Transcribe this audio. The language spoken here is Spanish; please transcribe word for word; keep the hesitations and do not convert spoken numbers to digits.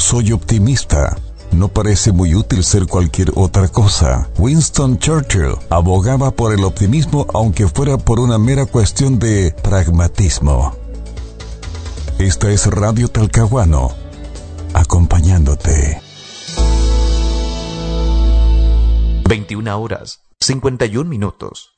soy optimista. No parece muy útil ser cualquier otra cosa. Winston Churchill abogaba por el optimismo aunque fuera por una mera cuestión de pragmatismo. Esta es Radio Talcahuano, acompañándote. veintiuna horas, cincuenta y un minutos.